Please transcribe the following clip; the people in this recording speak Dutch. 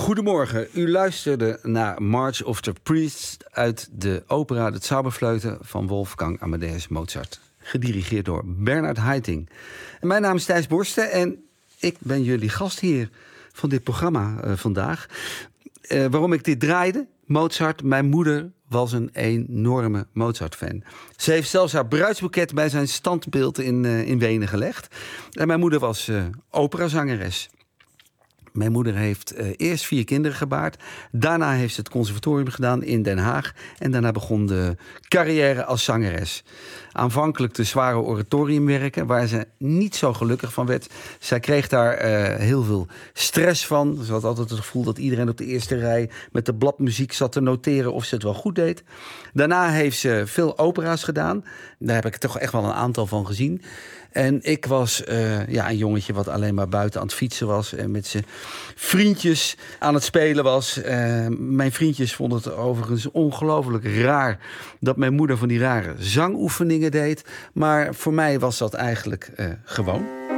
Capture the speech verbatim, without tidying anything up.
Goedemorgen, u luisterde naar March of the Priests uit de opera De Zauberflöte van Wolfgang Amadeus Mozart. Gedirigeerd door Bernard Haitink. Mijn naam is Thijs Borsten en ik ben jullie gastheer van dit programma uh, vandaag. Uh, waarom ik dit draaide? Mozart, mijn moeder was een enorme Mozart-fan. Ze heeft zelfs haar bruidsboeket bij zijn standbeeld in, uh, in Wenen gelegd. En mijn moeder was uh, operazangeres. Mijn moeder heeft uh, eerst vier kinderen gebaard. Daarna heeft ze het conservatorium gedaan in Den Haag. En daarna begon de carrière als zangeres. Aanvankelijk de zware oratoriumwerken, waar ze niet zo gelukkig van werd. Zij kreeg daar uh, heel veel stress van. Ze had altijd het gevoel dat iedereen op de eerste rij met de bladmuziek zat te noteren of ze het wel goed deed. Daarna heeft ze veel opera's gedaan. Daar heb ik toch echt wel een aantal van gezien. En ik was uh, ja, een jongetje wat alleen maar buiten aan het fietsen was en met zijn vriendjes aan het spelen was. Uh, mijn vriendjes vonden het overigens ongelooflijk raar dat mijn moeder van die rare zangoefeningen deed. Maar voor mij was dat eigenlijk uh, gewoon.